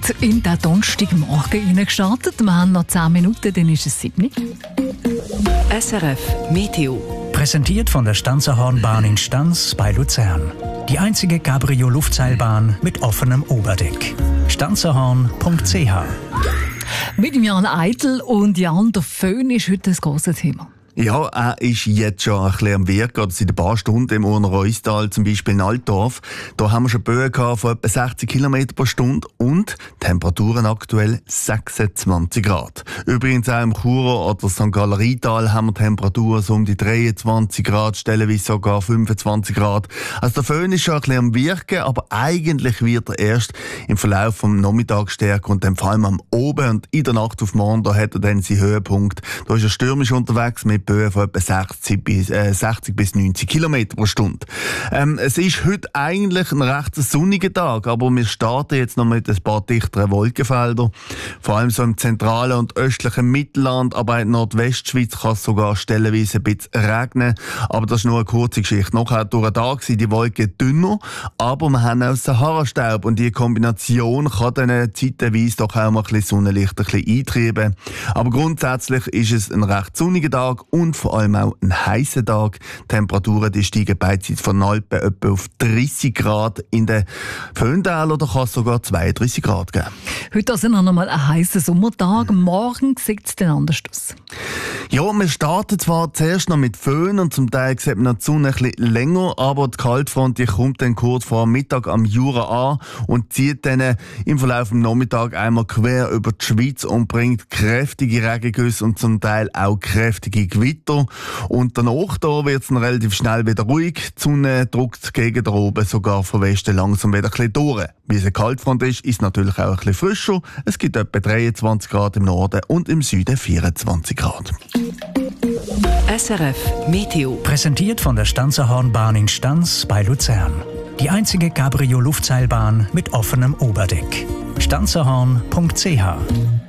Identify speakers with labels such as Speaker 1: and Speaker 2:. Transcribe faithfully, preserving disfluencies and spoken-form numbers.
Speaker 1: gut in den Donnerstagmorgen hineingestartet. Wir haben noch zehn Minuten, dann ist es sieben.
Speaker 2: S R F Meteo.
Speaker 3: Präsentiert von der Stanzerhornbahn in Stanz bei Luzern. Die einzige Cabrio-Luftseilbahn mit offenem Oberdeck. stanzerhorn punkt c h.
Speaker 1: Mit dem Jan Eitel und Jan, der Föhn ist heute ein grosses Thema.
Speaker 4: Ja, er ist jetzt schon ein bisschen am Wirken. Oder seit ein paar Stunden im Urner Reustal, zum Beispiel in Altdorf. Da haben wir schon Böen gehabt von etwa sechzig Kilometer pro Stunde und Temperaturen aktuell sechsundzwanzig Grad. Übrigens auch im Churer oder Sankt Gallerietal haben wir Temperaturen so um die dreiundzwanzig Grad, stellenweise sogar fünfundzwanzig Grad. Also der Föhn ist schon ein bisschen am Wirken, aber eigentlich wird er erst im Verlauf des Nachmittags stärker und dann vor allem am Oben und in der Nacht auf morgen, da hat er dann seinen Höhepunkt. Da ist er stürmisch unterwegs mit Böen von etwa sechzig bis, äh, sechzig bis neunzig Kilometer pro Stunde. Ähm, es ist heute eigentlich ein recht sonniger Tag, aber wir starten jetzt noch mit ein paar dichteren Wolkenfeldern. Vor allem so im zentralen und östlichen Mittelland, aber in der Nordwestschweiz kann es sogar stellenweise ein bisschen regnen. Aber das ist nur eine kurze Geschichte. Nachher durch den Tag sind die Wolken dünner, aber wir haben auch Sahara-Staub und die Kombination kann dann zeitweise doch auch mal ein bisschen Sonnenlicht ein bisschen eintreiben. Aber grundsätzlich ist es ein recht sonniger Tag und vor allem auch ein heißer Tag. Die Temperaturen die steigen beidseits von Alpen etwa auf dreißig Grad. In den Föhntälern kann es sogar zweiunddreißig Grad geben.
Speaker 1: Heute ist noch einmal ein heißer Sommertag. Morgen sieht es dann anders aus.
Speaker 4: Ja, wir starten zwar zuerst noch mit Föhn und zum Teil sieht man die Sonne ein bisschen länger, aber die Kaltfront die kommt dann kurz vor Mittag am Jura an und zieht dann im Verlauf des Nachmittags einmal quer über die Schweiz und bringt kräftige Regengüsse und zum Teil auch kräftige Gewitter. Und danach da wird es relativ schnell wieder ruhig. Die Sonne drückt gegen da oben sogar von Westen langsam wieder ein bisschen durch. Wie es eine Kaltfront ist, ist es natürlich auch ein bisschen frischer. Es gibt etwa dreiundzwanzig Grad im Norden und im Süden vierundzwanzig Grad.
Speaker 2: S R F Meteo.
Speaker 3: Präsentiert von der Stanzerhornbahn in Stanz bei Luzern. Die einzige Cabrio-Luftseilbahn mit offenem Oberdeck. stanzerhorn punkt c h.